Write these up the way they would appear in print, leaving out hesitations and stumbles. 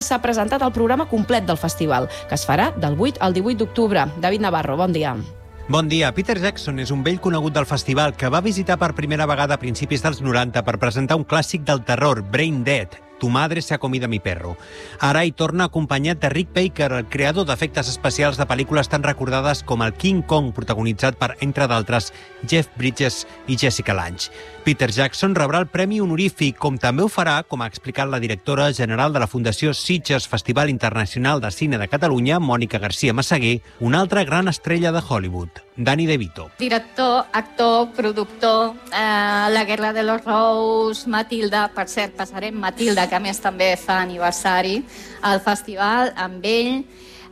s'ha presentat el programa complet del festival, que es farà del 8 al 18 d'octubre. David Navarro, bon dia. Bon dia. Peter Jackson és un vell conegut del festival que va visitar per primera vegada a principis dels 90 per presentar un clàssic del terror, Brain Dead, Tu madre se ha comido a mi perro. Ara hi torna acompanyat de Rick Baker, el creador d'efectes especials de pel·lícules tan recordades com el King Kong, protagonitzat per, entre d'altres, Jeff Bridges i Jessica Lange. Peter Jackson rebrà el premi honorífic, com també ho farà, com ha explicat la directora general de la Fundació Sitges Festival Internacional de Cine de Catalunya, Mònica García Massaguer, una altra gran estrella de Hollywood, Danny DeVito. Director, actor, productor, La guerra de los Rose, Matilda, per cert, passarem Matilda, que a més també fa aniversari al festival amb ell.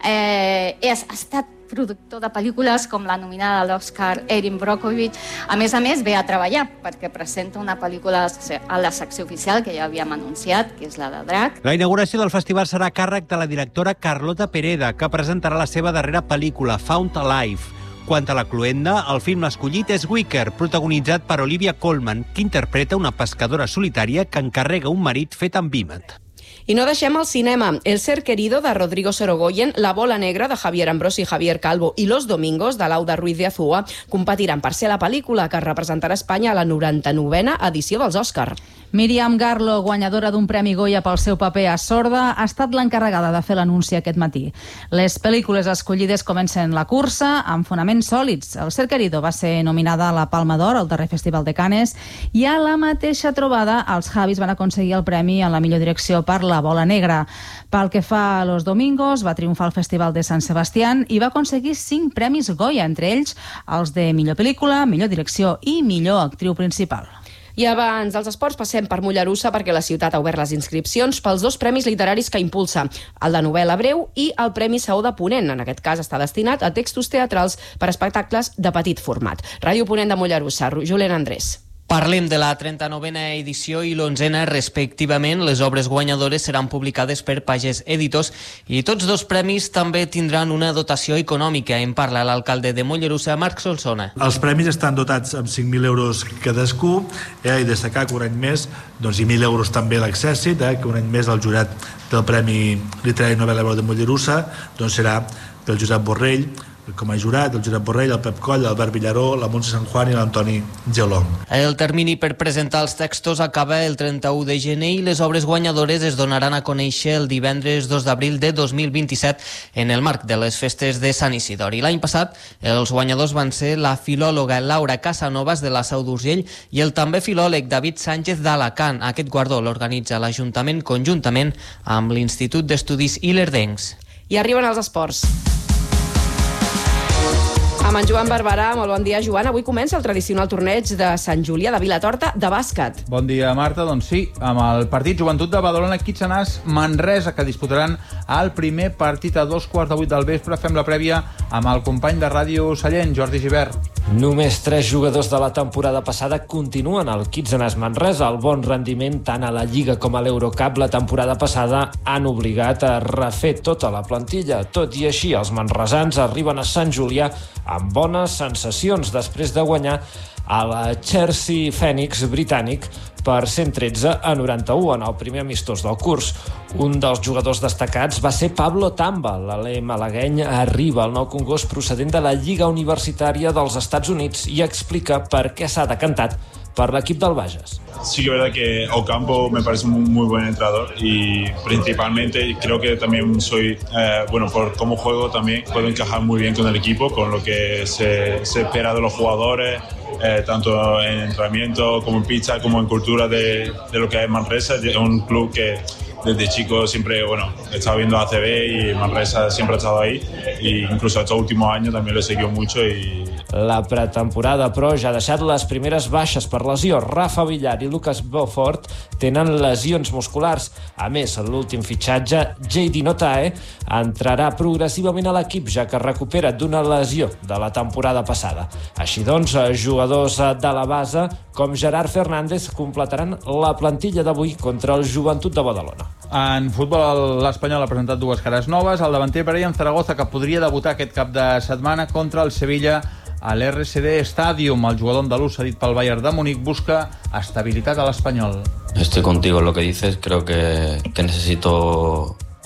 Ha estat productor de pel·lícules com la nominada a l'Oscar Erin Brockovich. A més, ve a treballar perquè presenta una pel·lícula a la secció oficial que ja havíem anunciat, que és la de Drac. La inauguració del festival serà a càrrec de la directora Carlota Pereda, que presentarà la seva darrera pel·lícula, Found Alive. Quant a la cloenda, el film escollit és Wicker, protagonitzat per Olivia Colman, que interpreta una pescadora solitària que encarrega un marit fet amb vímet. I no deixem el cinema. El ser querido de Rodrigo Sorogoyen, La bola negra de Javier Ambrosi i Javier Calvo i Los domingos de Lauda Ruiz de Azúa competiran per ser la pel·lícula que representarà Espanya a la 99a edició dels Òscar. Míriam Garlo, guanyadora d'un Premi Goya pel seu paper a Sorda, ha estat l'encarregada de fer l'anunci aquest matí. Les pel·lícules escollides comencen la cursa amb fonaments sòlids. El ser querido va ser nominada a la Palma d'Or al darrer Festival de Cannes i a la mateixa trobada els Javis van aconseguir el premi a la millor direcció per La bola negra. Pel que fa a Los domingos, va triomfar al Festival de Sant Sebastián i va aconseguir 5 premis Goya, entre ells els de millor pel·lícula, millor direcció i millor actriu principal. I abans dels esports passem per Mollerussa perquè la ciutat ha obert les inscripcions pels 2 premis literaris que impulsa, el de novel·la breu i el Premi Saó de Ponent. En aquest cas està destinat a textos teatrals per espectacles de petit format. Ràdio Ponent de Mollerussa, Julen Andrés. Parlem de la 39a edició i l'11a respectivament. Les obres guanyadores seran publicades per Pagès Editors i tots 2 premis també tindran una dotació econòmica. En parla l'alcalde de Mollerussa, Marc Solsona. Els premis estan dotats amb 5.000 euros cadascú i destacar que un any més i 1.000 euros també l'Accèssit, que un any més el jurat del Premi Literari Novel·la Breu de Mollerussa serà del Josep Borrell, com a jurat, el Josep Borrell, el Pep Coll, l'Albert Villaró, la Montse Sant Juan i l'Antoni Geolong. El termini per presentar els textos acaba el 31 de gener i les obres guanyadores es donaran a conèixer el divendres 2 d'abril de 2027 en el marc de les festes de Sant Isidori. L'any passat, els guanyadors van ser la filòloga Laura Casanovas de la Seu d'Urgell i el també filòleg David Sánchez d'Alacant. Aquest guardó l'organitza l'Ajuntament conjuntament amb l'Institut d'Estudis Ilerdencs. I arriben els esports. Amb en Joan Barberà, molt bon dia, Joan. Avui comença el tradicional torneig de Sant Julià de Vilatorta de bàsquet. Bon dia, Marta. Doncs sí, amb el partit Joventut de Badalona Quitxenàs Manresa, que disputaran el primer partit a 7:15 del vespre. Fem la prèvia amb el company de Ràdio Sallent, Jordi Gibert. Només 3 jugadors de la temporada passada continuen al Quitxenàs Manresa. El bon rendiment tant a la Lliga com a l'Eurocup la temporada passada han obligat a refer tota la plantilla. Tot i així, els manresans arriben a Sant Julià amb bones sensacions després de guanyar a la Chelsea Phoenix britànic per 113-91 en el primer amistós del curs. Un dels jugadors destacats va ser Pablo Tamba. L'alè malagueny arriba al Nou Congost procedent de la Lliga Universitària dels Estats Units i explica per què s'ha decantat per l'equip del Bages. Sí que es verdad que Ocampo me parece un muy buen entrenador y principalmente creo que también soy, por cómo juego también puedo encajar muy bien con el equipo, con lo que se espera de los jugadores, tanto en entrenamiento como en pista, como en cultura de lo que es Manresa. Es un club que desde chico siempre, he estado viendo ACB y Manresa siempre ha estado ahí e incluso estos últimos años también lo he seguido mucho y... La pretemporada, però, ja ha deixat les primeres baixes per lesió. Rafa Villar i Lucas Beaufort tenen lesions musculars. A més, l'últim fitxatge, J.D. Notae, entrarà progressivament a l'equip, ja que recupera d'una lesió de la temporada passada. Així doncs, jugadors de la base, com Gerard Fernández, completaran la plantilla d'avui contra el Joventut de Badalona. En futbol, l'Espanyol ha presentat 2 cares noves. El davanter Brian Zaragoza, que podria debutar aquest cap de setmana contra el Sevilla a l'RCD Stadium. El jugador andalús cedit pel Bayern de Múnich busca estabilitat a l'Espanyol. Estoy contigo en lo que dices. Creo que necesito